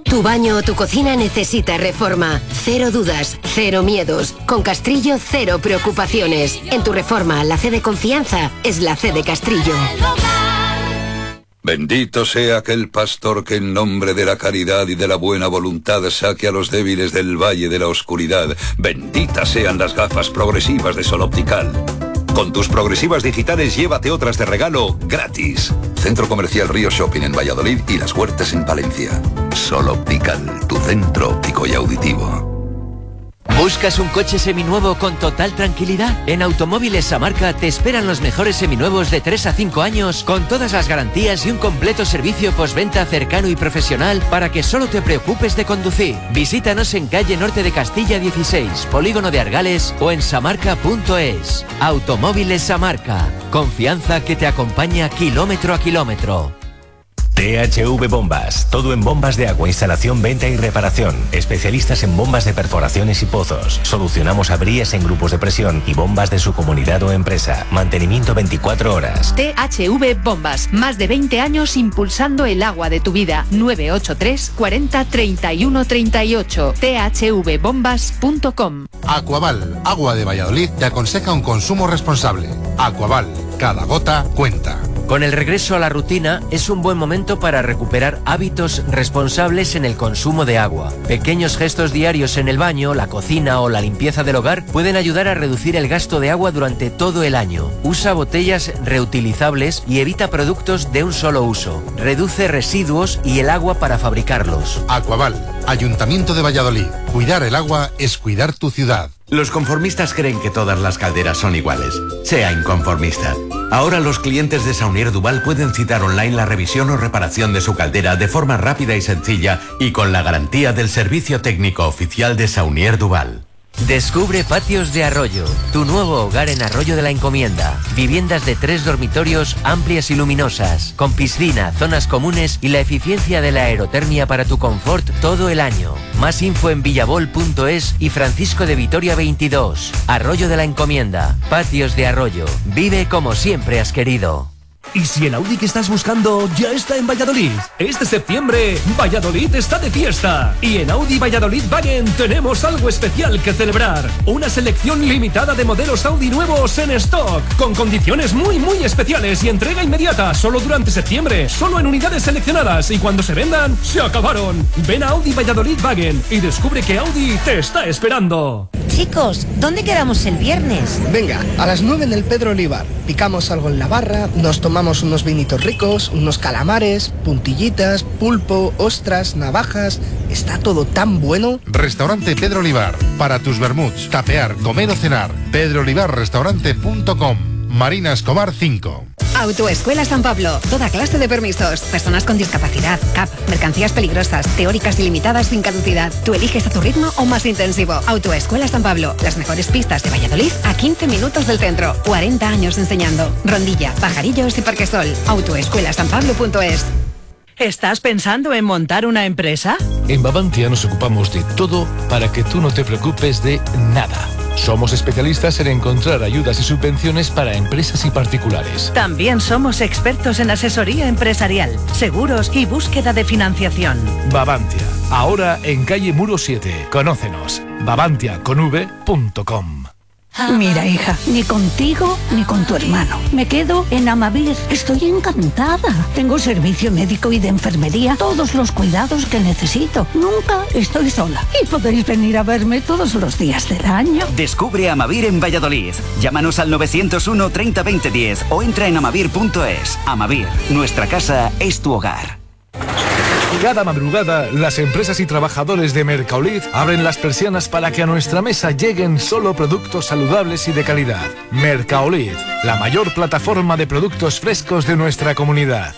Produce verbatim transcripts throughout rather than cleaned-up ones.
Tu baño o tu cocina necesita reforma. Cero dudas, cero miedos. Con Castrillo, cero preocupaciones. En tu reforma, la C de confianza es la C de Castrillo. Bendito sea aquel pastor que en nombre de la caridad y de la buena voluntad saque a los débiles del valle de la oscuridad. Benditas sean las gafas progresivas de Sol Optical. Con tus progresivas digitales llévate otras de regalo gratis. Centro Comercial Río Shopping en Valladolid y Las Huertas en Palencia. Sol Optical, tu centro óptico y auditivo. ¿Buscas un coche seminuevo con total tranquilidad? En Automóviles Samarca te esperan los mejores seminuevos de tres a cinco años con todas las garantías y un completo servicio postventa cercano y profesional para que solo te preocupes de conducir. Visítanos en calle Norte de Castilla dieciséis, Polígono de Argales o en samarca punto es. Automóviles Samarca. Confianza que te acompaña kilómetro a kilómetro. T H V Bombas, todo en bombas de agua, instalación, venta y reparación. Especialistas en bombas de perforaciones y pozos. Solucionamos averías en grupos de presión y bombas de su comunidad o empresa. Mantenimiento veinticuatro horas. T H V Bombas, más de veinte años impulsando el agua de tu vida. nueve ocho tres, cuarenta, treinta y uno, treinta y ocho. t h v bombas punto com. Aquaval, agua de Valladolid, te aconseja un consumo responsable. Aquaval, cada gota cuenta. Con el regreso a la rutina es un buen momento para recuperar hábitos responsables en el consumo de agua. Pequeños gestos diarios en el baño, la cocina o la limpieza del hogar pueden ayudar a reducir el gasto de agua durante todo el año. Usa botellas reutilizables y evita productos de un solo uso. Reduce residuos y el agua para fabricarlos. Aquaval, Ayuntamiento de Valladolid. Cuidar el agua es cuidar tu ciudad. Los conformistas creen que todas las calderas son iguales. Sea inconformista. Ahora los clientes de Saunier Duval pueden citar online la revisión o reparación de su caldera de forma rápida y sencilla y con la garantía del servicio técnico oficial de Saunier Duval. Descubre Patios de Arroyo, tu nuevo hogar en Arroyo de la Encomienda. Viviendas de tres dormitorios amplias y luminosas, con piscina, zonas comunes y la eficiencia de la aerotermia para tu confort todo el año. Más info en villabol punto es y Francisco de Vitoria veintidós. Arroyo de la Encomienda, Patios de Arroyo. Vive como siempre has querido. ¿Y si el Audi que estás buscando ya está en Valladolid? Este septiembre, Valladolid está de fiesta. Y en Audi Valladolid Wagen tenemos algo especial que celebrar. Una selección limitada de modelos Audi nuevos en stock, con condiciones muy muy especiales y entrega inmediata, solo durante septiembre, solo en unidades seleccionadas, y cuando se vendan, se acabaron. Ven a Audi Valladolid Wagen y descubre que Audi te está esperando. Chicos, ¿dónde quedamos el viernes? Venga, a las nueve en el Pedro Olivar. Picamos algo en la barra, nos tomamos unos vinitos ricos, unos calamares, puntillitas, pulpo, ostras, navajas. Está todo tan bueno. Restaurante Pedro Olivar. Para tus vermuts, tapear, comer o cenar. pedro olivar restaurante punto com. Marina Escobar cinco. Autoescuela San Pablo. Toda clase de permisos. Personas con discapacidad, C A P, mercancías peligrosas, teóricas ilimitadas sin caducidad. Tú eliges a tu ritmo o más intensivo. Autoescuela San Pablo. Las mejores pistas de Valladolid a quince minutos del centro. cuarenta años enseñando. Rondilla, Pajarillos y Parquesol. autoescuela san pablo punto es. ¿Estás pensando en montar una empresa? En Babantia nos ocupamos de todo para que tú no te preocupes de nada. Somos especialistas en encontrar ayudas y subvenciones para empresas y particulares. También somos expertos en asesoría empresarial, seguros y búsqueda de financiación. Babantia, ahora en calle Muro siete. Conócenos. babantia con v punto com. Mira, hija, ni contigo ni con tu hermano. Me quedo en Amavir. Estoy encantada. Tengo servicio médico y de enfermería, todos los cuidados que necesito. Nunca estoy sola. Y podéis venir a verme todos los días del año. Descubre Amavir en Valladolid. Llámanos al novecientos uno, treinta, veinte, diez o entra en amavir punto es. Amavir, nuestra casa es tu hogar. Cada madrugada, las empresas y trabajadores de Mercaolid abren las persianas para que a nuestra mesa lleguen solo productos saludables y de calidad. Mercaolid, la mayor plataforma de productos frescos de nuestra comunidad.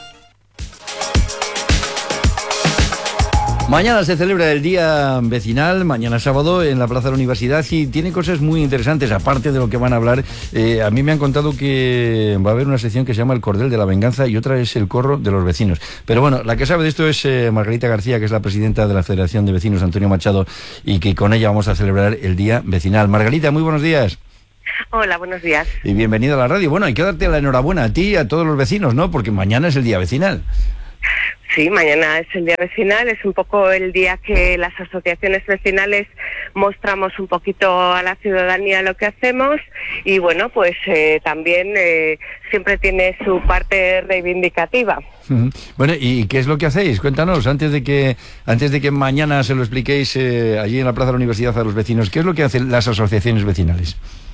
Mañana se celebra el Día Vecinal, mañana sábado, en la Plaza de la Universidad, y tiene cosas muy interesantes, aparte de lo que van a hablar. Eh, a mí me han contado que va a haber una sección que se llama El Cordel de la Venganza y otra es El Corro de los Vecinos. Pero bueno, la que sabe de esto es eh, Margarita García, que es la presidenta de la Federación de Vecinos Antonio Machado, y que con ella vamos a celebrar el Día Vecinal. Margarita, muy buenos días. Hola, buenos días. Y bienvenida a la radio. Bueno, hay que darte la enhorabuena a ti y a todos los vecinos, ¿no? Porque mañana es el Día Vecinal. Sí, mañana es el día vecinal, es un poco el día que las asociaciones vecinales mostramos un poquito a la ciudadanía lo que hacemos y bueno, pues eh, también eh, siempre tiene su parte reivindicativa. Uh-huh. Bueno, ¿y qué es lo que hacéis? Cuéntanos, antes de que antes de que mañana se lo expliquéis eh, allí en la Plaza de la Universidad a los vecinos, ¿qué es lo que hacen las asociaciones vecinales?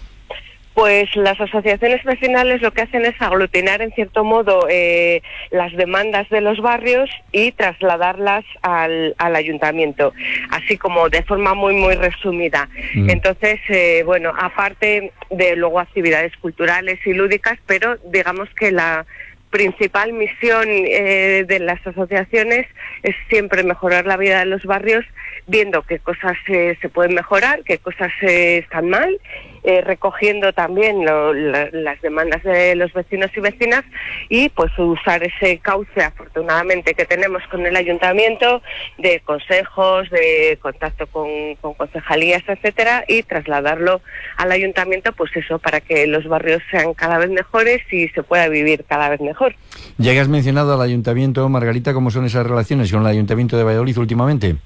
Pues las asociaciones vecinales lo que hacen es aglutinar en cierto modo eh, las demandas de los barrios y trasladarlas al, al ayuntamiento, así como de forma muy muy resumida. Mm. Entonces, eh, bueno, aparte de luego actividades culturales y lúdicas, pero digamos que la principal misión eh, de las asociaciones es siempre mejorar la vida de los barrios, viendo qué cosas eh, se pueden mejorar, qué cosas eh, están mal, eh, recogiendo también lo, la, las demandas de los vecinos y vecinas y pues usar ese cauce afortunadamente que tenemos con el ayuntamiento de consejos, de contacto con, con concejalías, etcétera, y trasladarlo al ayuntamiento, pues eso, para que los barrios sean cada vez mejores y se pueda vivir cada vez mejor. Ya que has mencionado al ayuntamiento, Margarita, ¿cómo son esas relaciones con el ayuntamiento de Valladolid últimamente?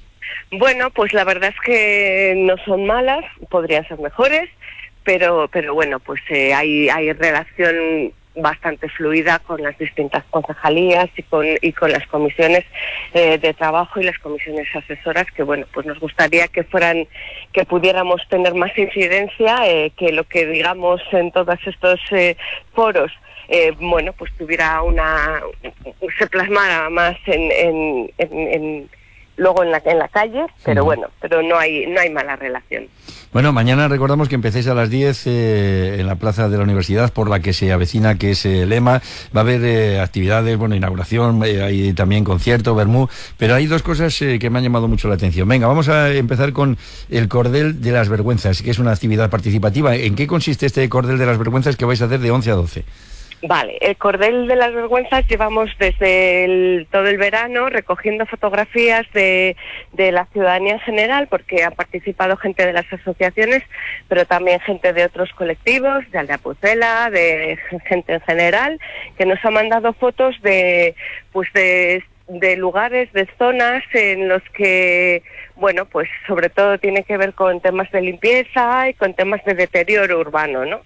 Bueno, pues la verdad es que no son malas, podrían ser mejores, pero pero bueno, pues eh, hay hay relación bastante fluida con las distintas concejalías y con y con las comisiones eh, de trabajo y las comisiones asesoras, que bueno, pues nos gustaría que fueran, que pudiéramos tener más incidencia, eh, que lo que digamos en todos estos eh, foros Eh, bueno, pues tuviera una, se plasmara más en, en, en, en luego en la en la calle, pero sí. bueno, pero no hay no hay mala relación. Bueno, mañana recordamos que empecéis a las diez eh, en la Plaza de la Universidad, por la que se avecina, que es el lema. Va a haber eh, actividades, bueno, inauguración, eh, hay también concierto, vermú, pero hay dos cosas eh, que me han llamado mucho la atención. Venga, vamos a empezar con el Cordel de las Vergüenzas, que es una actividad participativa. ¿En qué consiste este Cordel de las Vergüenzas que vais a hacer de once a doce? Vale, el Cordel de las Vergüenzas llevamos desde el, todo el verano recogiendo fotografías de, de la ciudadanía en general, porque ha participado gente de las asociaciones, pero también gente de otros colectivos, de Aldeapucela, de gente en general, que nos ha mandado fotos de, pues de, de lugares, de zonas en los que, bueno, pues sobre todo tiene que ver con temas de limpieza y con temas de deterioro urbano, ¿no?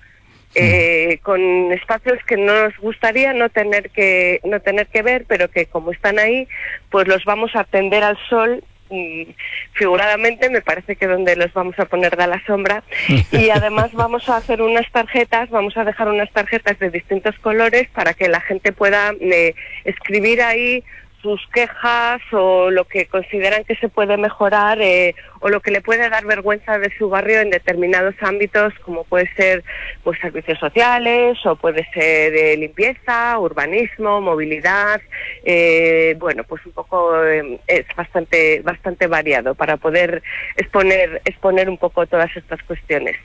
Eh, con espacios que no nos gustaría no tener que no tener que ver, pero que como están ahí, pues los vamos a tender al sol, y figuradamente me parece que donde los vamos a poner da la sombra, y además vamos a hacer unas tarjetas, vamos a dejar unas tarjetas de distintos colores para que la gente pueda eh, escribir ahí sus quejas o lo que consideran que se puede mejorar eh, o lo que le puede dar vergüenza de su barrio en determinados ámbitos, como puede ser pues servicios sociales o puede ser eh, limpieza, urbanismo, movilidad, eh, bueno, pues un poco eh, es bastante bastante variado para poder exponer exponer un poco todas estas cuestiones.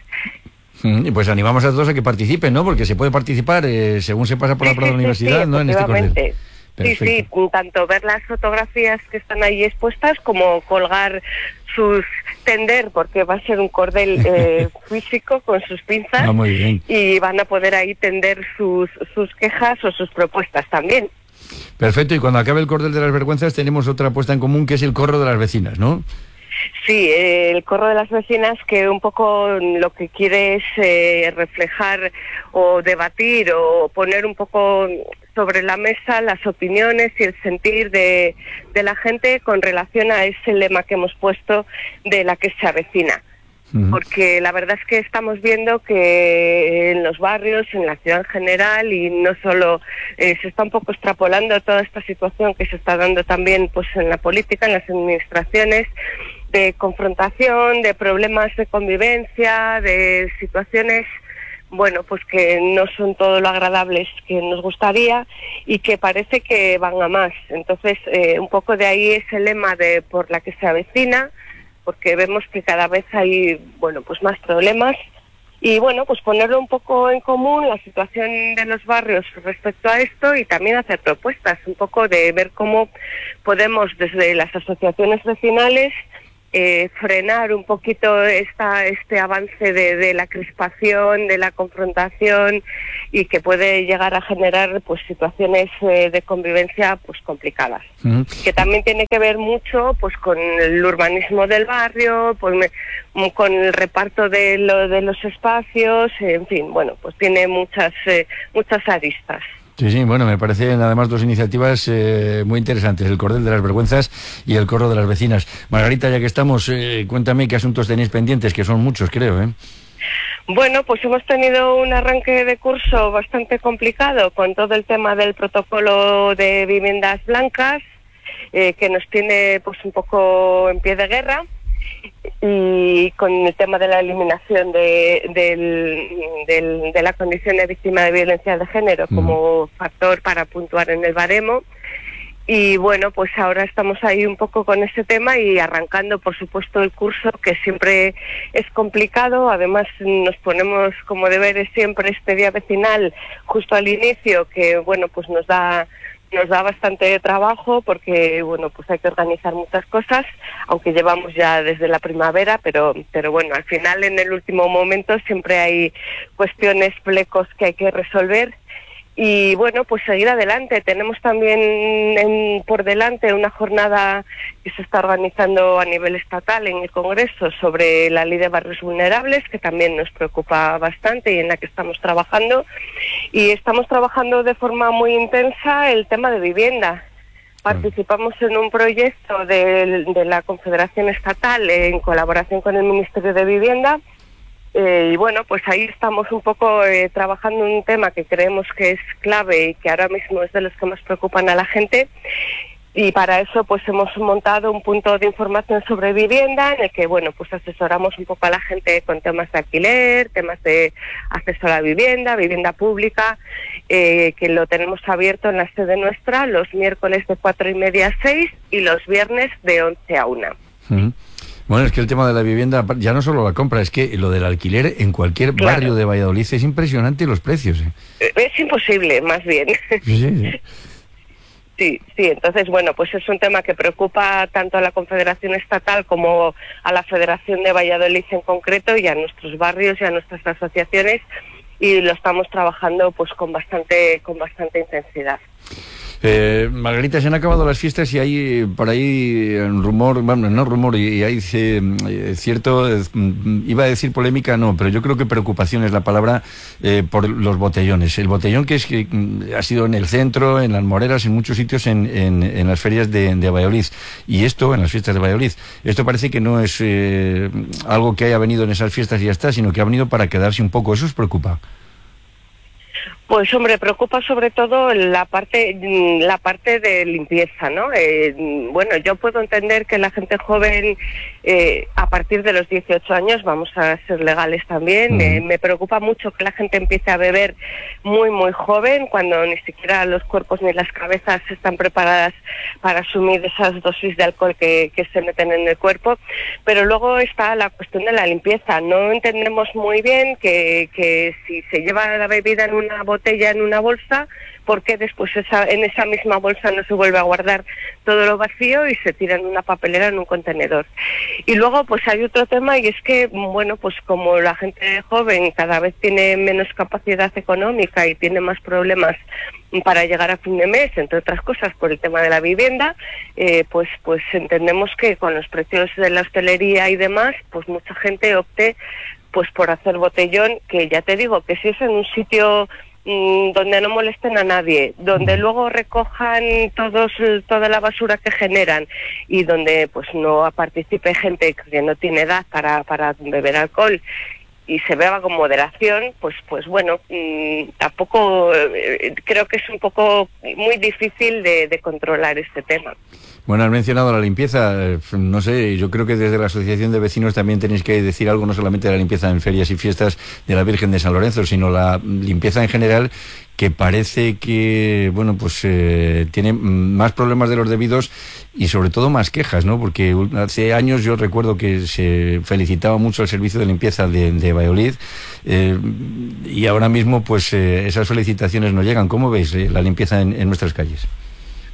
Y pues animamos a todos a que participen, ¿no? Porque se puede participar eh, según se pasa por la sí, Plaza de la sí, Universidad, sí, ¿no? En este Cordel. Perfecto. Sí, sí, tanto ver las fotografías que están ahí expuestas como colgar sus, tender, porque va a ser un cordel eh, físico con sus pinzas, ah, muy bien. Y van a poder ahí tender sus, sus quejas o sus propuestas también. Perfecto, y cuando acabe el Cordel de las Vergüenzas tenemos otra apuesta en común, que es el corro de las vecinas, ¿no? Sí, eh, el corro de las vecinas, que un poco lo que quiere es eh, reflejar o debatir o poner un poco sobre la mesa las opiniones y el sentir de, de la gente con relación a ese lema que hemos puesto de la que se avecina. Porque la verdad es que estamos viendo que en los barrios, en la ciudad en general, y no solo, eh, se está un poco extrapolando toda esta situación que se está dando también pues en la política, en las administraciones, de confrontación, de problemas de convivencia, de situaciones, bueno, pues que no son todo lo agradables que nos gustaría y que parece que van a más. Entonces, eh, un poco de ahí es el lema de por la que se avecina, porque vemos que cada vez hay, bueno, pues más problemas, y bueno, pues ponerlo un poco en común, la situación de los barrios respecto a esto, y también hacer propuestas, un poco de ver cómo podemos desde las asociaciones vecinales eh, frenar un poquito esta, este avance de, de la crispación, de la confrontación, y que puede llegar a generar pues situaciones eh, de convivencia pues complicadas. Uh-huh. Que también tiene que ver mucho pues con el urbanismo del barrio, pues, me, con el reparto de, lo, de los espacios, en fin, bueno, pues tiene muchas, eh, muchas aristas. Sí, sí, bueno, me parecen además dos iniciativas eh, muy interesantes, el Cordel de las Vergüenzas y el Corro de las Vecinas. Margarita, ya que estamos, eh, cuéntame qué asuntos tenéis pendientes, que son muchos, creo, ¿eh? Bueno, pues hemos tenido un arranque de curso bastante complicado con todo el tema del protocolo de viviendas blancas, eh, que nos tiene pues un poco en pie de guerra, y con el tema de la eliminación de, del, del, de la condición de víctima de violencia de género como mm. factor para puntuar en el baremo. Y bueno, pues ahora estamos ahí un poco con ese tema y arrancando, por supuesto, el curso, que siempre es complicado. Además, nos ponemos como deberes siempre este día vecinal justo al inicio, que bueno, pues nos da nos da bastante trabajo porque bueno, pues hay que organizar muchas cosas, aunque llevamos ya desde la primavera, pero pero bueno, al final en el último momento siempre hay cuestiones, flecos que hay que resolver. Y bueno, pues seguir adelante. Tenemos también en, por delante una jornada que se está organizando a nivel estatal en el Congreso sobre la Ley de Barrios Vulnerables, que también nos preocupa bastante y en la que estamos trabajando. Y estamos trabajando de forma muy intensa el tema de vivienda. Participamos en un proyecto de, de la Confederación Estatal en colaboración con el Ministerio de Vivienda. Eh, y bueno, pues ahí estamos un poco eh, trabajando en un tema que creemos que es clave y que ahora mismo es de los que más preocupan a la gente, y para eso pues hemos montado un punto de información sobre vivienda en el que bueno, pues asesoramos un poco a la gente con temas de alquiler, temas de acceso a la vivienda, vivienda pública, eh, que lo tenemos abierto en la sede nuestra los miércoles de cuatro y media a seis y los viernes de once a una. Uh-huh. Bueno, es que el tema de la vivienda, ya no solo la compra, es que lo del alquiler en cualquier claro. barrio de Valladolid es impresionante los precios. ¿eh? Es imposible, más bien. Sí, sí. Sí, sí, entonces, bueno, pues es un tema que preocupa tanto a la Confederación Estatal como a la Federación de Valladolid en concreto, y a nuestros barrios y a nuestras asociaciones, y lo estamos trabajando pues con bastante, con bastante intensidad. Eh, Margarita, se han acabado las fiestas y hay por ahí un rumor, bueno, no rumor, y, y hay eh, cierto, eh, iba a decir polémica, no, pero yo creo que preocupación es la palabra, eh, por los botellones. El botellón que es que ha sido en el centro, en las moreras, en muchos sitios, en, en, en las ferias de, de Valladolid, y esto, en las fiestas de Valladolid, esto parece que no es eh, algo que haya venido en esas fiestas y ya está, sino que ha venido para quedarse un poco. ¿Eso os preocupa? Pues hombre, preocupa sobre todo la parte la parte de limpieza, ¿no? Eh, bueno, yo puedo entender que la gente joven, eh, a partir de los dieciocho años, vamos a ser legales también. Uh-huh. Eh, me preocupa mucho que la gente empiece a beber muy, muy joven, cuando ni siquiera los cuerpos ni las cabezas están preparadas para asumir esas dosis de alcohol que, que se meten en el cuerpo. Pero luego está la cuestión de la limpieza. No entendemos muy bien que, que si se lleva la bebida en una botella en una bolsa, porque después esa, en esa misma bolsa no se vuelve a guardar todo lo vacío y se tira en una papelera, en un contenedor. Y luego pues hay otro tema, y es que bueno, pues como la gente joven cada vez tiene menos capacidad económica y tiene más problemas para llegar a fin de mes, entre otras cosas por el tema de la vivienda, eh, pues pues entendemos que con los precios de la hostelería y demás, pues mucha gente opte pues por hacer botellón, que ya te digo que si es en un sitio donde no molesten a nadie, donde luego recojan todos toda la basura que generan, y donde pues no participe gente que no tiene edad para, para beber alcohol, y se beba con moderación, pues pues bueno, mmm, tampoco eh, creo que es un poco muy difícil de, de controlar este tema. Bueno, has mencionado la limpieza, no sé, yo creo que desde la Asociación de Vecinos también tenéis que decir algo, no solamente de la limpieza en ferias y fiestas de la Virgen de San Lorenzo, sino la limpieza en general, que parece que, bueno, pues eh, tiene más problemas de los debidos y sobre todo más quejas, ¿no? Porque hace años yo recuerdo que se felicitaba mucho el servicio de limpieza de, de Valladolid, eh, y ahora mismo pues eh, esas felicitaciones no llegan. ¿Cómo veis eh, la limpieza en, en nuestras calles?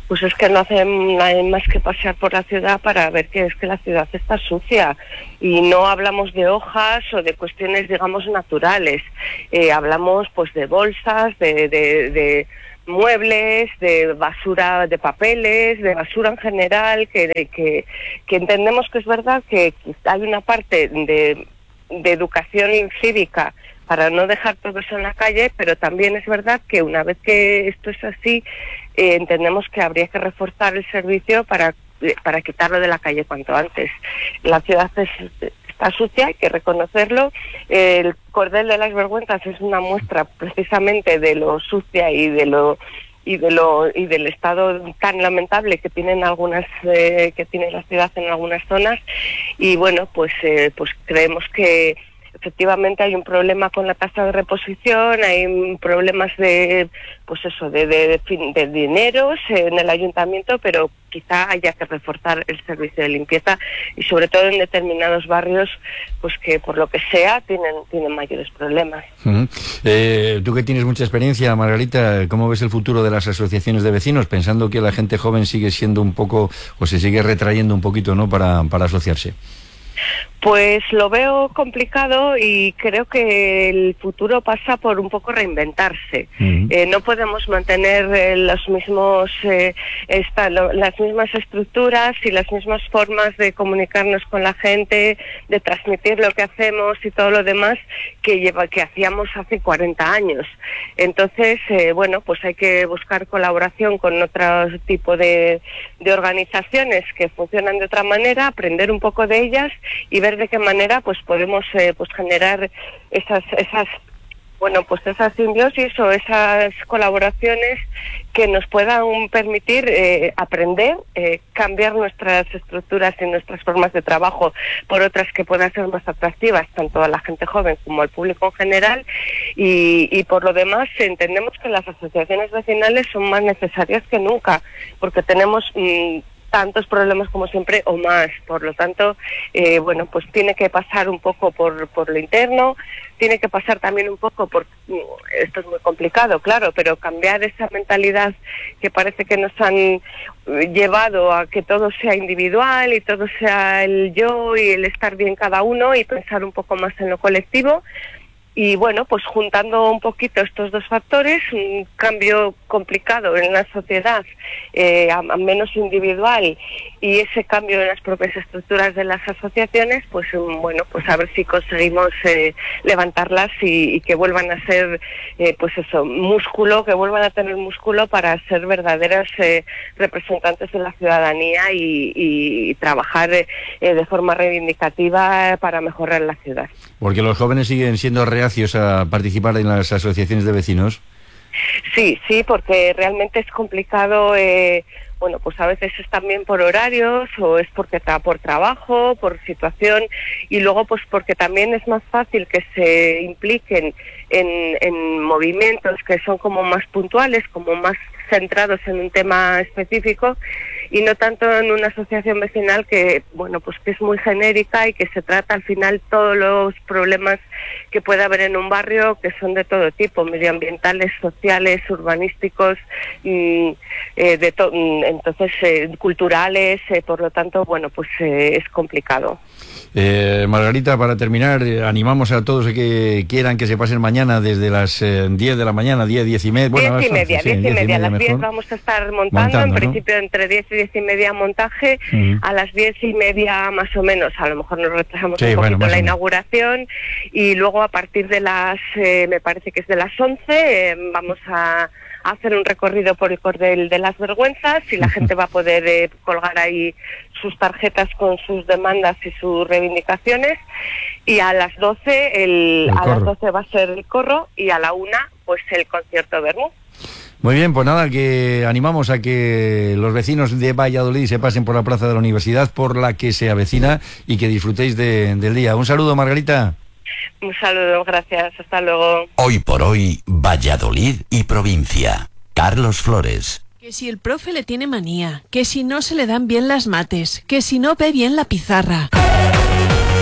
pues es que no hacen nada más que pasear por la ciudad para ver que es que la ciudad está sucia. Y no hablamos de hojas o de cuestiones, digamos, naturales. Eh, hablamos pues de bolsas, de, de, de muebles, de basura, de papeles, de basura en general, que, de, que, que entendemos que es verdad que hay una parte de, de educación cívica para no dejar todo eso en la calle, pero también es verdad que una vez que esto es así, eh, entendemos que habría que reforzar el servicio para, para quitarlo de la calle cuanto antes. La ciudad es, está sucia, hay que reconocerlo. El Cordel de las Vergüenzas es una muestra precisamente de lo sucia y de lo y de lo y del estado tan lamentable que tienen algunas eh, que tiene la ciudad en algunas zonas. Y bueno, pues eh, pues creemos que efectivamente hay un problema con la tasa de reposición, hay problemas de, pues eso, de, de, de, de dineros en el ayuntamiento, pero quizá haya que reforzar el servicio de limpieza y sobre todo en determinados barrios, pues que por lo que sea tienen, tienen mayores problemas. Uh-huh. Eh, tú que tienes mucha experiencia, Margarita, ¿cómo ves el futuro de las asociaciones de vecinos, pensando que la gente joven sigue siendo un poco, o se sigue retrayendo un poquito, ¿no?, para, para asociarse? Pues lo veo complicado y creo que el futuro pasa por un poco reinventarse. Uh-huh. Eh, no podemos mantener eh, los mismos, eh, esta, lo, las mismas estructuras y las mismas formas de comunicarnos con la gente, de transmitir lo que hacemos y todo lo demás que lleva que hacíamos hace cuarenta años. Entonces, eh, bueno, pues hay que buscar colaboración con otro tipo de, de organizaciones que funcionan de otra manera, aprender un poco de ellas y ver de qué manera pues podemos eh, pues generar esas esas bueno pues esas simbiosis o esas colaboraciones que nos puedan permitir eh, aprender, eh, cambiar nuestras estructuras y nuestras formas de trabajo por otras que puedan ser más atractivas tanto a la gente joven como al público en general y, y por lo demás entendemos que las asociaciones vecinales son más necesarias que nunca porque tenemos mmm, tantos problemas como siempre o más, por lo tanto, eh, bueno, pues tiene que pasar un poco por, por lo interno, tiene que pasar también un poco por, esto es muy complicado, claro, pero cambiar esa mentalidad que parece que nos han llevado a que todo sea individual y todo sea el yo y el estar bien cada uno y pensar un poco más en lo colectivo. Y bueno, pues juntando un poquito estos dos factores, un cambio complicado en la sociedad, eh, a, a menos individual, y ese cambio en las propias estructuras de las asociaciones, pues bueno, pues a ver si conseguimos eh, levantarlas y, y que vuelvan a ser, eh, pues eso, músculo, que vuelvan a tener músculo para ser verdaderas eh, representantes de la ciudadanía y, y, y trabajar eh, de forma reivindicativa para mejorar la ciudad. Porque los jóvenes siguen siendo reacios a participar en las asociaciones de vecinos. Sí, sí, porque realmente es complicado, eh, bueno, pues a veces es también por horarios o es porque tra- por trabajo, por situación y luego pues porque también es más fácil que se impliquen en, en movimientos que son como más puntuales, como más centrados en un tema específico y no tanto en una asociación vecinal que, bueno, pues que es muy genérica y que se trata al final todos los problemas que puede haber en un barrio que son de todo tipo, medioambientales, sociales, urbanísticos, y, eh, de to- entonces eh, culturales, eh, por lo tanto, bueno, pues eh, es complicado. Eh, Margarita, para terminar, eh, animamos a todos a que quieran que se pasen mañana desde las eh, diez de la mañana, diez, diez y media. Bueno, diez y media, sí, diez y media, a las diez mejor. vamos a estar montando, Montando, en ¿no? principio entre diez y diez y media montaje, uh-huh. A las diez y media más o menos, a lo mejor nos retrasamos sí, un poquito bueno, la inauguración y luego a partir de las, eh, me parece que es de las once, eh, vamos a hacer un recorrido por el Cordel de las Vergüenzas y la gente va a poder eh, colgar ahí sus tarjetas con sus demandas y sus reivindicaciones y a las doce el, el a las doce va a ser el corro y a la una pues el concierto Bermú. Muy bien, pues nada, que animamos a que los vecinos de Valladolid se pasen por la plaza de la universidad por la que se avecina y que disfrutéis de, del día. Un saludo, Margarita. Un saludo, gracias, hasta luego. Hoy por hoy, Valladolid y provincia. Carlos Flores. Que si el profe le tiene manía, que si no se le dan bien las mates, que si no ve bien la pizarra.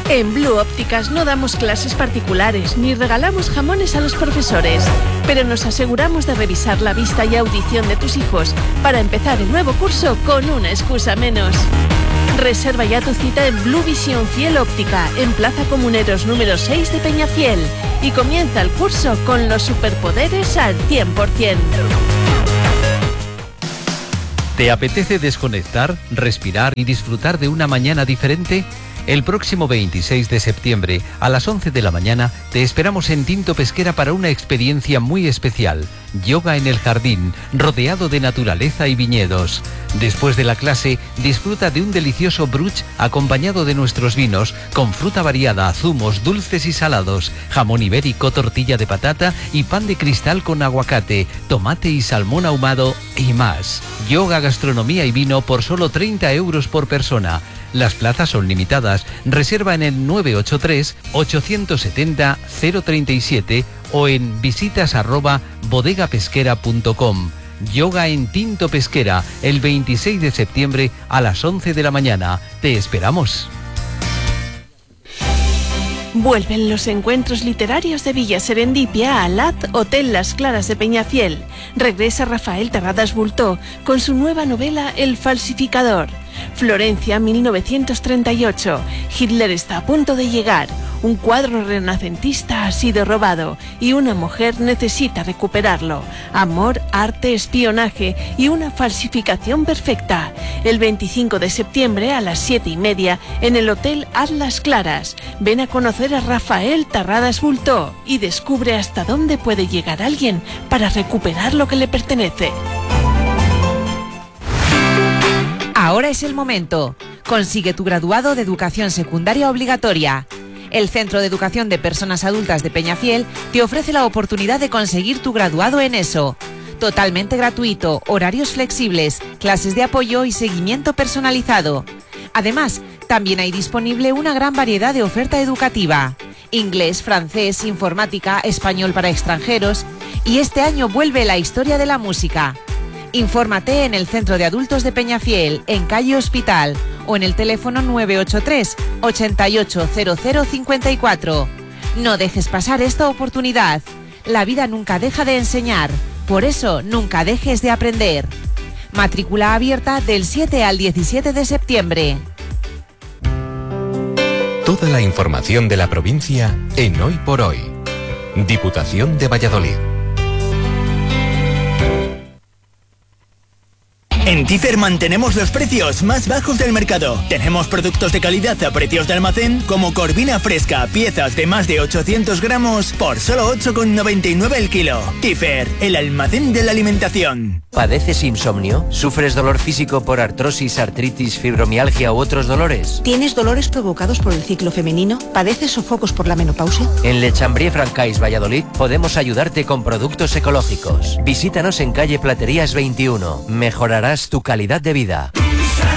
En Blue Ópticas no damos clases particulares ni regalamos jamones a los profesores, pero nos aseguramos de revisar la vista y audición de tus hijos para empezar el nuevo curso con una excusa menos. Reserva ya tu cita en Blue Visión Fiel Óptica, en Plaza Comuneros número seis de Peñafiel, y comienza el curso con los superpoderes al cien por cien. ¿Te apetece desconectar, respirar y disfrutar de una mañana diferente? El próximo veintiséis de septiembre, a las once de la mañana, te esperamos en Tinto Pesquera para una experiencia muy especial. Yoga en el jardín, rodeado de naturaleza y viñedos. Después de la clase, disfruta de un delicioso brunch acompañado de nuestros vinos, con fruta variada, zumos, dulces y salados, jamón ibérico, tortilla de patata y pan de cristal con aguacate, tomate y salmón ahumado y más. Yoga, gastronomía y vino por solo treinta euros por persona. Las plazas son limitadas. Reserva en el nueve ocho tres, ocho siete cero, cero tres siete o en visitas arroba bodegapesquera punto com. Yoga en Tinto Pesquera, el veintiséis de septiembre a las once de la mañana. Te esperamos. Vuelven los encuentros literarios de Villa Serendipia al A D Hotel Las Claras de Peñafiel. Regresa Rafael Terradas Bultó con su nueva novela El Falsificador. Florencia, mil novecientos treinta y ocho. Hitler está a punto de llegar. Un cuadro renacentista ha sido robado y una mujer necesita recuperarlo. Amor, arte, espionaje y una falsificación perfecta. El veinticinco de septiembre a las siete y media en el Hotel Las Claras. Ven a conocer a Rafael Terradas Bultó y descubre hasta dónde puede llegar alguien para recuperar lo que le pertenece. Ahora es el momento. Consigue tu graduado de educación secundaria obligatoria. El Centro de Educación de Personas Adultas de Peñafiel te ofrece la oportunidad de conseguir tu graduado en ESO. Totalmente gratuito, horarios flexibles, clases de apoyo y seguimiento personalizado. Además, también hay disponible una gran variedad de oferta educativa. Inglés, francés, informática, español para extranjeros. Y este año vuelve la historia de la música. Infórmate en el Centro de Adultos de Peñafiel, en calle Hospital, o en el teléfono nueve ocho tres, ochenta y ocho cero cero cincuenta y cuatro. No dejes pasar esta oportunidad. La vida nunca deja de enseñar, por eso nunca dejes de aprender. Matrícula abierta del siete al diecisiete de septiembre. Toda la información de la provincia en Hoy por Hoy. Diputación de Valladolid. En Tifer mantenemos los precios más bajos del mercado. Tenemos productos de calidad a precios de almacén, como corvina fresca, piezas de más de ochocientos gramos por solo ocho con noventa y nueve el kilo. Tifer, el almacén de la alimentación. ¿Padeces insomnio? ¿Sufres dolor físico por artrosis, artritis, fibromialgia u otros dolores? ¿Tienes dolores provocados por el ciclo femenino? ¿Padeces sofocos por la menopausia? En Le Chambrier Francais, Valladolid, podemos ayudarte con productos ecológicos. Visítanos en calle Platerías veintiuno. Mejorarás tu calidad de vida.